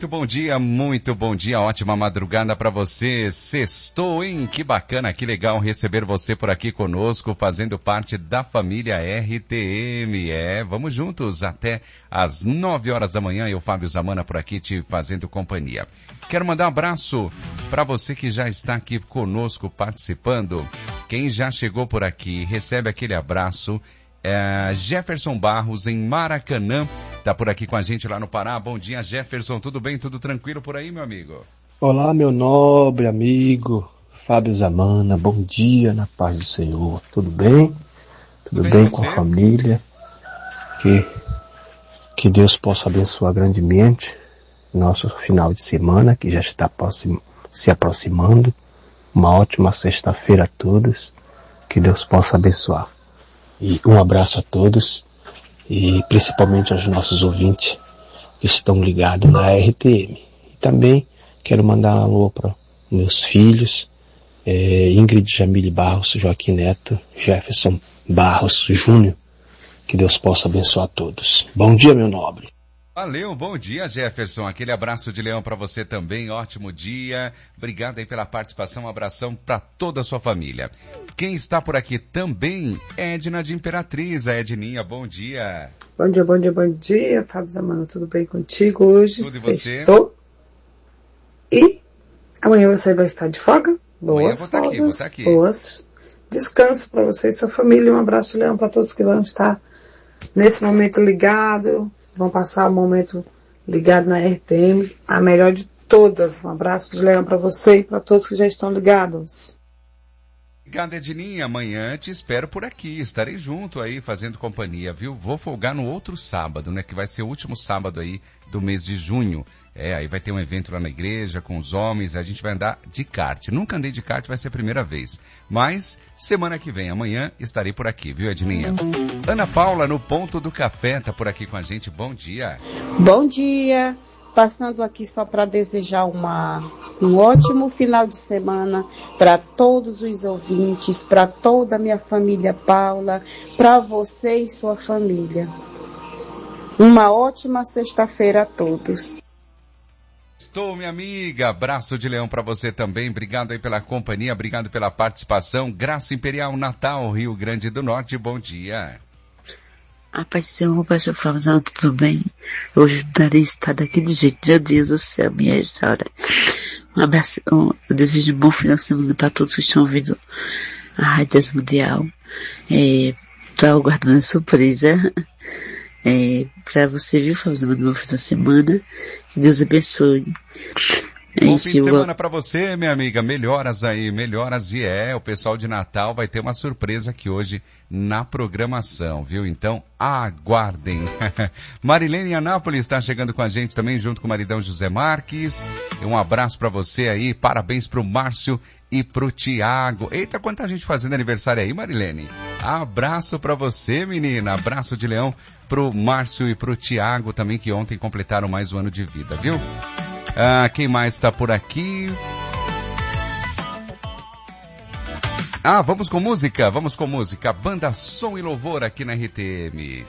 muito bom dia, ótima madrugada para você. Sextou, hein? Que bacana, que legal receber você por aqui conosco, fazendo parte da família RTM. Vamos juntos até às 9 horas da manhã, eu, Fábio Zamana, por aqui te fazendo companhia. Quero mandar um abraço para você que já está aqui conosco participando. Quem já chegou por aqui, recebe aquele abraço. Jefferson Barros, em Maracanã, tá por aqui com a gente lá no Pará. Bom dia, Jefferson, tudo bem? Tudo tranquilo por aí, meu amigo? Olá, meu nobre amigo Fábio Zamana, bom dia, na paz do Senhor. Tudo bem? Tudo bem com a família? Que Deus possa abençoar grandemente nosso final de semana, que já está se aproximando. Uma ótima sexta-feira a todos. Que Deus possa abençoar. E um abraço a todos, e principalmente aos nossos ouvintes que estão ligados na RTM. E também quero mandar um alô para meus filhos, Ingrid Jamile Barros, Joaquim Neto, Jefferson Barros Júnior. Que Deus possa abençoar a todos. Bom dia, meu nobre. Valeu, bom dia, Jefferson. Aquele abraço de leão para você também, ótimo dia. Obrigado aí pela participação, um abração para toda a sua família. Quem está por aqui também é Edna de Imperatriz, a Edninha, bom dia. Bom dia, Fábio Zamana, tudo bem contigo hoje? Tudo e você? Sextou. E amanhã você vai estar de folga? Boas folgas, vou estar aqui. Boas. Descanso para você e sua família, um abraço, leão, para todos que vão estar nesse momento ligado. Vão passar o momento ligado na RTM, a melhor de todas. Um abraço de leão para você e para todos que já estão ligados. Obrigado, Edninha. Amanhã te espero por aqui. Estarei junto aí fazendo companhia, viu? Vou folgar no outro sábado, né? Que vai ser o último sábado aí do mês de junho. Aí vai ter um evento lá na igreja com os homens, a gente vai andar de kart. Nunca andei de kart, vai ser a primeira vez. Mas, semana que vem, amanhã, estarei por aqui, viu, Edninha? Ana Paula, no Ponto do Café, tá por aqui com a gente. Bom dia. Bom dia. Passando aqui só para desejar um ótimo final de semana para todos os ouvintes, para toda a minha família Paula, para você e sua família. Uma ótima sexta-feira a todos. Estou, minha amiga, abraço de leão para você também, obrigado aí pela companhia, obrigado pela participação. Graça Imperial Natal, Rio Grande do Norte, bom dia. A paz do Senhor, pastor Fábio, tudo bem? Hoje darei estar daquele jeito, meu Deus do céu, minha história. Um abraço, eu desejo um bom final de semana para todos que estão ouvindo a Rádio Mundial. Estou aguardando a surpresa. Pra você, viu, Fábio, no meu fim da semana. Que Deus abençoe. Bom fim de semana pra você, minha amiga. Melhoras aí, melhoras. E o pessoal de Natal vai ter uma surpresa aqui hoje na programação, viu? Então, aguardem. Marilene Anápolis está chegando com a gente também, junto com o maridão José Marques. Um abraço pra você aí, parabéns pro Márcio e pro Tiago. Eita, quanta gente fazendo aniversário aí, Marilene. Abraço pra você, menina. Abraço de leão pro Márcio e pro Tiago também, que ontem completaram mais um ano de vida, viu? Quem mais está por aqui? Vamos com música. Banda Som e Louvor aqui na RTM.